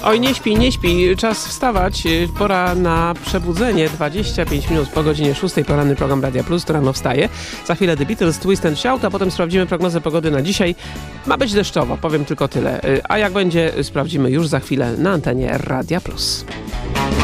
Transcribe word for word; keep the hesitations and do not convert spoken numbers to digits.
Oj, nie śpi, nie śpi. Czas wstawać. Pora na przebudzenie. dwadzieścia pięć minut po godzinie szóstej. Poranny program Radia Plus, to rano wstaje. Za chwilę The Beatles, Twist and Shout, a potem sprawdzimy prognozę pogody na dzisiaj. Ma być deszczowo, powiem tylko tyle. A jak będzie, sprawdzimy już za chwilę na antenie Radia Plus.